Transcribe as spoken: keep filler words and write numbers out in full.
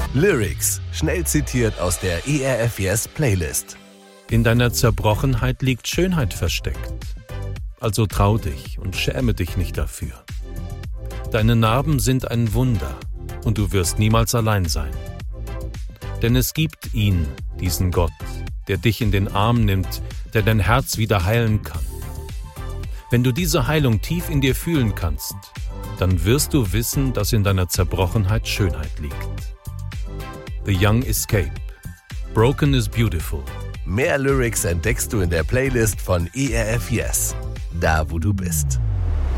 Lyrics, schnell zitiert aus der E R F Yes Playlist. In deiner Zerbrochenheit liegt Schönheit versteckt. Also trau dich und schäme dich nicht dafür. Deine Narben sind ein Wunder und du wirst niemals allein sein. Denn es gibt ihn, diesen Gott, der dich in den Arm nimmt, der dein Herz wieder heilen kann. Wenn du diese Heilung tief in dir fühlen kannst, dann wirst du wissen, dass in deiner Zerbrochenheit Schönheit liegt. The Young Escape. Broken is Beautiful. Mehr Lyrics entdeckst du in der Playlist von E R F Yes, da wo du bist.